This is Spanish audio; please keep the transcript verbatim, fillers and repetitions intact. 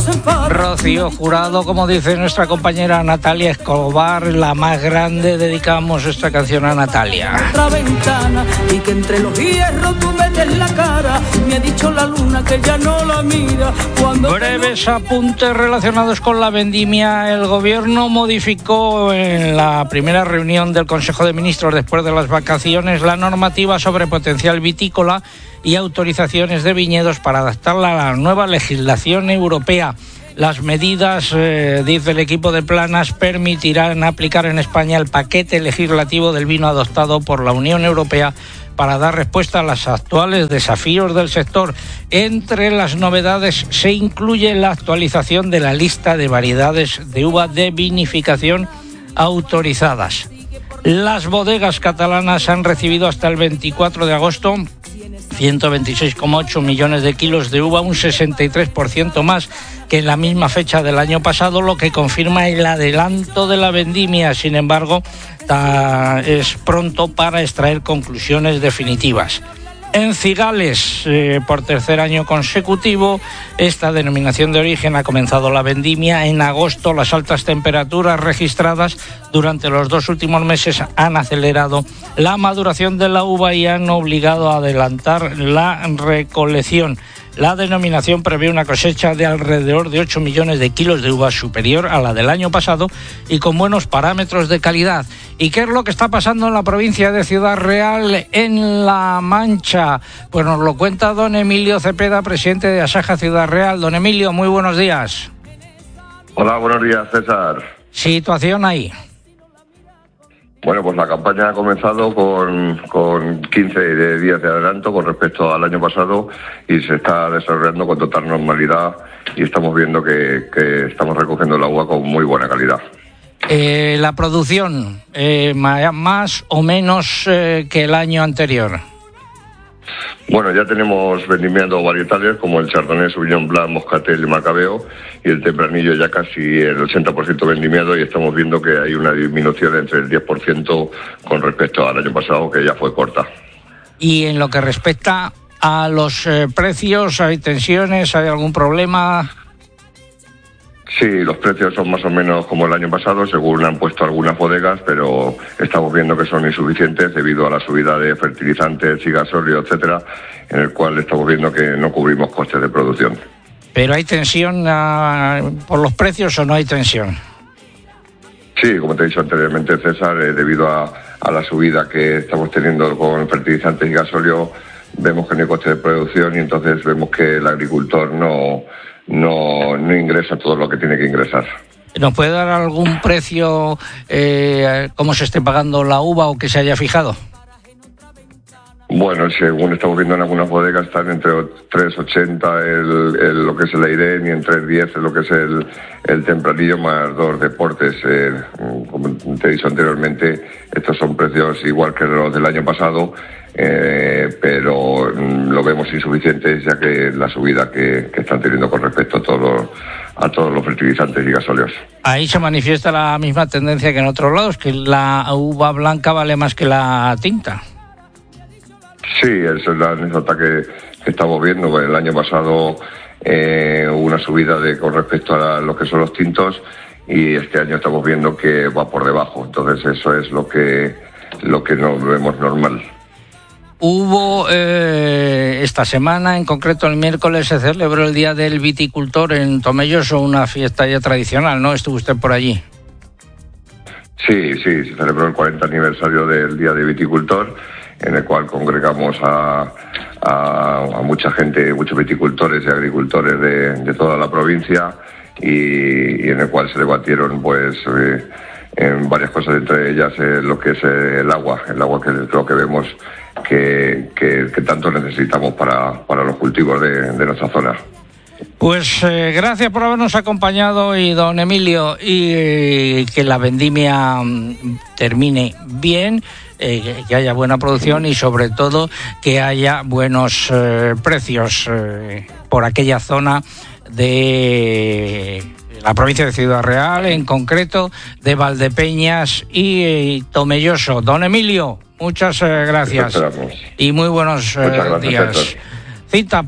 se enfada. Rocío Jurado, como dice nuestra compañera Natalia Escobar, la más grande, dedicamos esta canción a Natalia. Otra ventana y que entre los hierros tú metes la cara. Me ha dicho la luna que ya no la mira. Cuando Breves apuntes relacionados con la vendimia. El gobierno modificó en la primera reunión del Consejo de Ministros después de las vacaciones la normativa sobre potencial vitícola y autorizaciones de viñedos para adaptarla a la nueva legislación europea. Las medidas, eh, dice el equipo de Planas, permitirán aplicar en España el paquete legislativo del vino adoptado por la Unión Europea para dar respuesta a los actuales desafíos del sector. Entre las novedades se incluye la actualización de la lista de variedades de uva de vinificación autorizadas. Las bodegas catalanas han recibido hasta el veinticuatro de agosto ciento veintiséis coma ocho millones de kilos de uva, un sesenta y tres por ciento más que en la misma fecha del año pasado, lo que confirma el adelanto de la vendimia. Sin embargo, es pronto para extraer conclusiones definitivas. En Cigales, eh, por tercer año consecutivo, esta denominación de origen ha comenzado la vendimia. En agosto, las altas temperaturas registradas durante los dos últimos meses han acelerado la maduración de la uva y han obligado a adelantar la recolección. La denominación prevé una cosecha de alrededor de ocho millones de kilos de uva, superior a la del año pasado y con buenos parámetros de calidad. ¿Y qué es lo que está pasando en la provincia de Ciudad Real, en La Mancha? Pues nos lo cuenta don Emilio Cepeda, presidente de Asaja Ciudad Real. Don Emilio, muy buenos días. Hola, buenos días, César. ¿Situación ahí? Bueno, pues la campaña ha comenzado con, con quince días de adelanto con respecto al año pasado y se está desarrollando con total normalidad y estamos viendo que, que estamos recogiendo el agua con muy buena calidad. Eh, la producción, eh, más o menos eh, que el año anterior. Bueno, ya tenemos vendimiando varietales como el Chardonnay, Sauvignon Blanc, Moscatel y Macabeo, y el Tempranillo ya casi el ochenta por ciento vendimiado, y estamos viendo que hay una disminución entre el diez por ciento con respecto al año pasado, que ya fue corta. Y en lo que respecta a los eh, precios, ¿hay tensiones? ¿Hay algún problema? Sí, los precios son más o menos como el año pasado, según han puesto algunas bodegas, pero estamos viendo que son insuficientes debido a la subida de fertilizantes y gasóleo, etcétera, en el cual estamos viendo que no cubrimos costes de producción. ¿Pero hay tensión uh, por los precios o no hay tensión? Sí, como te he dicho anteriormente, César, eh, debido a, a la subida que estamos teniendo con fertilizantes y gasóleo, vemos que no hay coste de producción y entonces vemos que el agricultor no... No, no ingresa todo lo que tiene que ingresar. ¿Nos puede dar algún precio, eh, cómo se esté pagando la uva o que se haya fijado? Bueno, según estamos viendo en algunas bodegas, están entre tres ochenta el, el, lo que es el Airén y en tres diez lo que es el, el Tempranillo más dos deportes. Eh, como te he dicho anteriormente, estos son precios igual que los del año pasado, eh, pero mm, lo vemos insuficientes ya que la subida que, que están teniendo con respecto a todos los, a todos los fertilizantes y gasóleos. Ahí se manifiesta la misma tendencia que en otros lados, que la uva blanca vale más que la tinta. Sí, esa es la anécdota que, que estamos viendo. El año pasado eh, hubo una subida de con respecto a lo que son los tintos y este año estamos viendo que va por debajo. Entonces eso es lo que lo que nos vemos normal. Hubo eh, esta semana, en concreto el miércoles, se celebró el Día del Viticultor en Tomelloso, una fiesta ya tradicional, ¿no? ¿Estuvo usted por allí? Sí, sí, se celebró el cuarenta aniversario del Día del Viticultor, en el cual congregamos a, a, a mucha gente, muchos viticultores y agricultores de, de toda la provincia y, y en el cual se debatieron pues eh, en varias cosas, entre ellas eh, lo que es eh, el agua, el agua que es lo que vemos que, que, que tanto necesitamos para, para los cultivos de, de nuestra zona. Pues eh, gracias por habernos acompañado y don Emilio, y eh, que la vendimia mm, termine bien, eh, que haya buena producción y sobre todo que haya buenos eh, precios eh, por aquella zona de la provincia de Ciudad Real, en concreto de Valdepeñas y eh, Tomelloso. Don Emilio, muchas eh, gracias y muy buenos eh, muchas gracias, días. César. Cita